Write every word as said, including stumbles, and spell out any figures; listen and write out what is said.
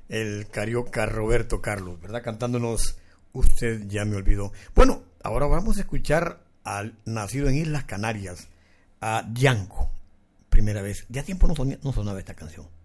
el carioca Roberto Carlos, ¿verdad? Cantándonos Usted ya me olvidó. Bueno, ahora vamos a escuchar al nacido en Islas Canarias, a Yanko. Primera vez. Ya tiempo no, son, no sonaba esta canción.